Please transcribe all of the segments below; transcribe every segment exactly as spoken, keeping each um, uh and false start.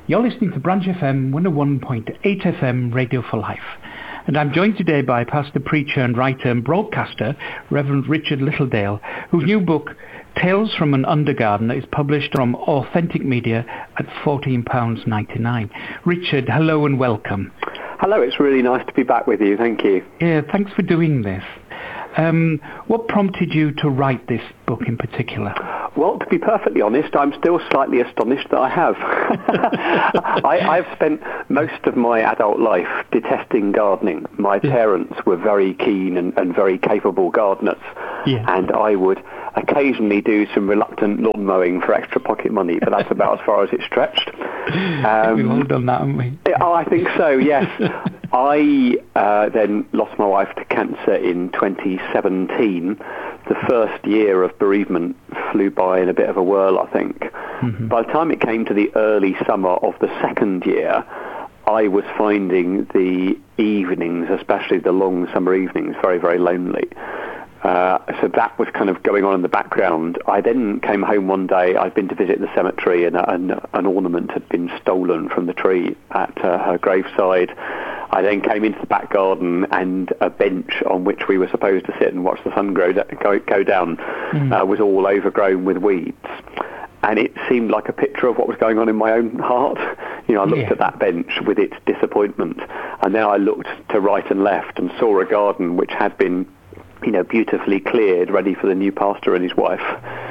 You're listening to Branch F M one oh one point eight F M Radio for Life. And I'm joined today by pastor, preacher and writer and broadcaster, Reverend Richard Littledale, whose new book, Tales from an Undergardener, is published from Authentic Media at fourteen pounds ninety-nine. Richard, hello and welcome. Hello, it's really nice to be back with you. Thank you. Yeah, thanks for doing this. Um, what prompted you to write this book in particular? Well, to be perfectly honest, I'm still slightly astonished that I have. I, I've spent most of my adult life detesting gardening. My yeah. parents were very keen and, and very capable gardeners, yeah. and I would occasionally do some reluctant lawn mowing for extra pocket money, but that's about as far as it stretched. Um, We've all done that, haven't we? Oh, I think so, yes. I uh, then lost my wife to cancer in twenty seventeen. The first year of bereavement flew by in a bit of a whirl, I think. Mm-hmm. By the time it came to the early summer of the second year, I was finding the evenings, especially the long summer evenings, very, very lonely. Uh, so that was kind of going on in the background. I then came home one day. I'd been to visit the cemetery, and an, an ornament had been stolen from the tree at uh, her graveside. I then came into the back garden, and a bench on which we were supposed to sit and watch the sun grow, go, go down mm. uh, was all overgrown with weeds. And it seemed like a picture of what was going on in my own heart. You know, I looked yeah. at that bench with its disappointment, and then I looked to right and left and saw a garden which had been, you know, beautifully cleared, ready for the new pastor and his wife,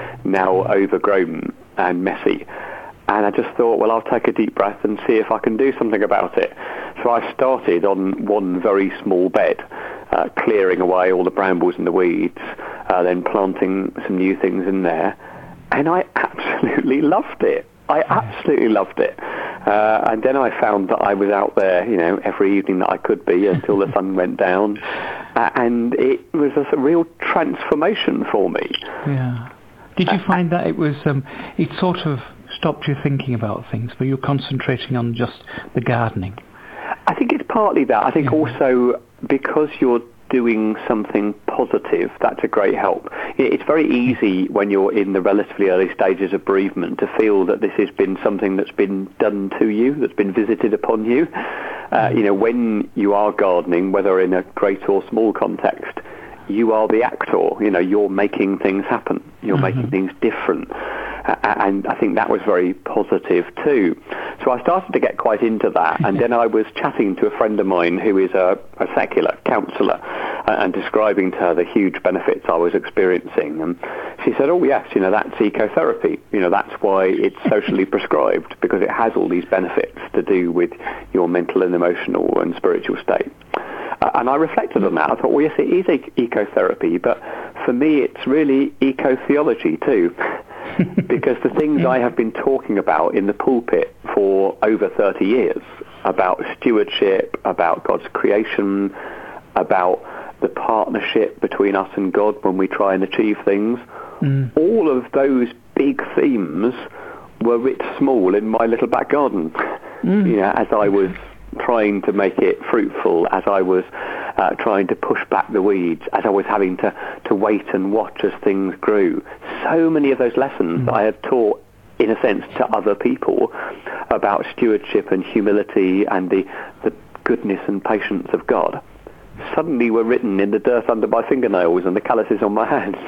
now overgrown and messy. And I just thought, well, I'll take a deep breath and see if I can do something about it. So I started on one very small bed, uh, clearing away all the brambles and the weeds, uh, then planting some new things in there. And I absolutely loved it. I absolutely loved it. Uh, and then I found that I was out there, you know, every evening that I could be until the sun went down. Uh, and it was a, a real transformation for me. Yeah. Did you find that it was, um, it sort of stopped you thinking about things, but you're concentrating on just the gardening? I think it's partly that. I think yeah. also because you're doing something positive, that's a great help. It's very easy when you're in the relatively early stages of bereavement to feel that this has been something that's been done to you, that's been visited upon you. Uh, you know, when you are gardening, whether in a great or small context, you are the actor. You know, you're making things happen. You're mm-hmm. making things different. Uh, and I think that was very positive too. So I started to get quite into that, and then I was chatting to a friend of mine who is a, a secular counsellor, uh, and describing to her the huge benefits I was experiencing. And she said, oh yes, you know, that's ecotherapy. You know, that's why it's socially prescribed, because it has all these benefits to do with your mental and emotional and spiritual state. Uh, and I reflected on that. I thought, well, yes, it is ecotherapy, but for me it's really eco-theology too. Because the things I have been talking about in the pulpit for over thirty years, about stewardship, about God's creation, about the partnership between us and God when we try and achieve things, mm. all of those big themes were writ small in my little back garden. Mm. You know, as I was trying to make it fruitful, as I was uh, trying to push back the weeds, as I was having to, to wait and watch as things grew. So many of those lessons mm. that I had taught, in a sense, to other people about stewardship and humility and the, the goodness and patience of God suddenly were written in the dirt under my fingernails and the calluses on my hands.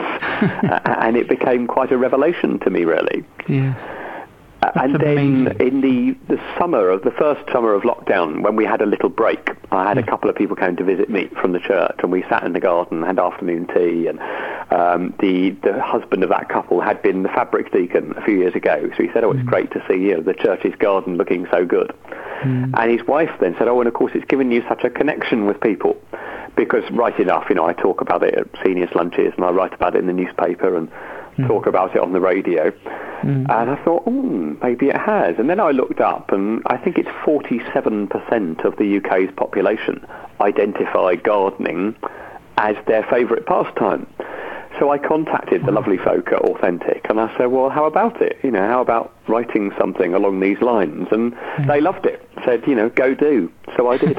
And it became quite a revelation to me, really. Yeah. Uh, and then amazing. in the, the summer of the first summer of lockdown, when we had a little break, I had a couple of people come to visit me from the church, and we sat in the garden, had afternoon tea, and um, the the husband of that couple had been the fabric deacon a few years ago, so he said, oh, it's mm. great to see, you know, the church's garden looking so good. Mm. And his wife then said, oh, and of course it's given you such a connection with people, because right enough, you know, I talk about it at seniors' lunches, and I write about it in the newspaper, and mm. talk about it on the radio. Mm. And I thought, oh, maybe it has. And then I looked up, and I think it's forty-seven percent of the U K's population identify gardening as their favourite pastime. So I contacted the lovely folk at Authentic, and I said, well, how about it? You know, how about writing something along these lines? And mm. they loved it. Said, you know, go do. So I did.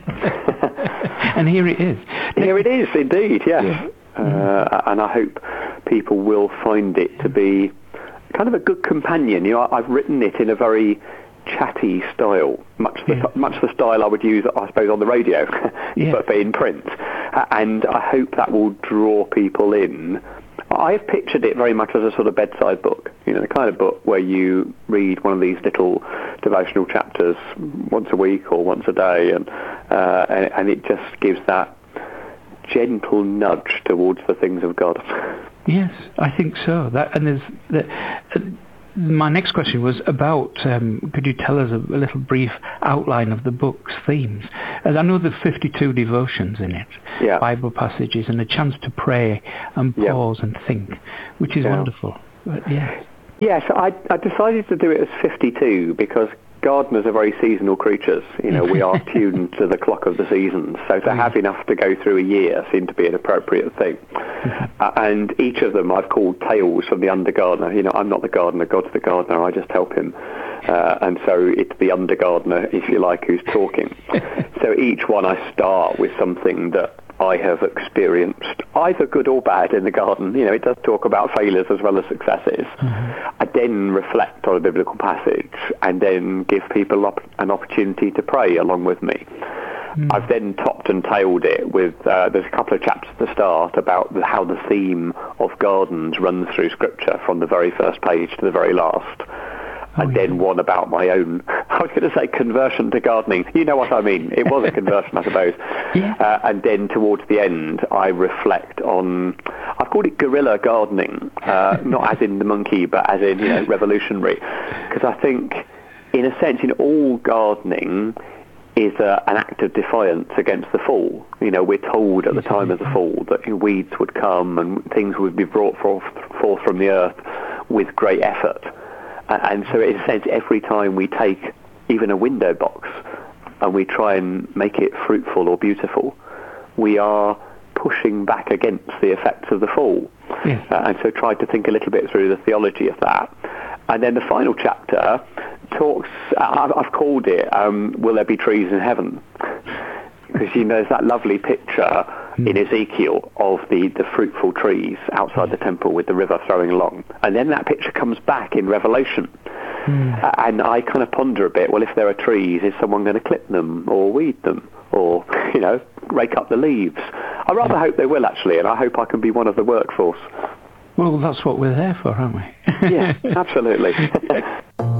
And here it is. Here it is, indeed, yes. Yeah. Uh, and I hope people will find it to be kind of a good companion. You know, I've written it in a very chatty style, much the, yeah. much the style I would use, I suppose, on the radio, yeah. but in print. And I hope that will draw people in. I've pictured it very much as a sort of bedside book, you know, the kind of book where you read one of these little devotional chapters once a week or once a day, and uh, and, and it just gives that gentle nudge towards the things of God. Yes, I think so. That and there's the, uh, my next question was about, um, could you tell us a, a little brief outline of the book's themes? As I know there's fifty-two devotions in it, yeah. Bible passages, and a chance to pray and pause yeah. and think, which is yeah. wonderful. But, yeah. Yes, I, I decided to do it as fifty-two because gardeners are very seasonal creatures. You know, we are tuned to the clock of the seasons, so to have enough to go through a year seemed to be an appropriate thing. uh, and each of them I've called Tales from the Undergardener. You know, I'm not the gardener, God's the gardener, I just help him. Uh, and so it's the undergardener, if you like, who's talking. So each one I start with something that I have experienced, either good or bad, in the garden. You know, it does talk about failures as well as successes. Mm-hmm. I then reflect on a biblical passage and then give people op- an opportunity to pray along with me. Mm. I've then topped and tailed it with, uh, there's a couple of chapters at the start about the, how the theme of gardens runs through Scripture from the very first page to the very last. Oh, and then yeah. one about my own, I was going to say conversion to gardening. You know what I mean. It was a conversion, I suppose. Yeah. Uh, and then towards the end, I reflect on, I've called it guerrilla gardening, uh, not as in the monkey, but as in, you know, revolutionary. Because I think, in a sense, in all gardening is uh, an act of defiance against the fall. You know, we're told at the time of the fall that weeds would come and things would be brought forth, forth from the earth with great effort. And so in a sense, every time we take even a window box and we try and make it fruitful or beautiful, we are pushing back against the effects of the fall. Yes. Uh, and so try to think a little bit through the theology of that. And then the final chapter talks, I've, I've called it, um, Will There Be Trees in Heaven? Because, you know, there's that lovely picture in Ezekiel of the, the fruitful trees outside the temple with the river flowing along. And then that picture comes back in Revelation. Mm. Uh, and I kind of ponder a bit, well, if there are trees, is someone going to clip them or weed them or, you know, rake up the leaves? I rather hope they will, actually, and I hope I can be one of the workforce. Well, that's what we're there for, aren't we? Yeah, absolutely.